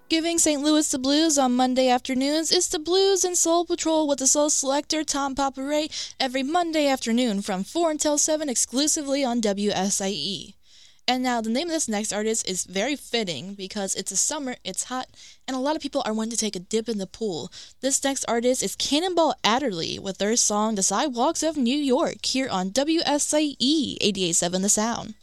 Giving St. Louis the blues on Monday afternoons is the Blues and Soul Patrol with the soul selector Tom Paparay every Monday afternoon from 4 until 7 exclusively on WSIE. And now the name of this next artist is very fitting because it's a summer, it's hot, and a lot of people are wanting to take a dip in the pool. This next artist is Cannonball Adderley with their song The Sidewalks of New York here on WSIE 88.7 The Sound.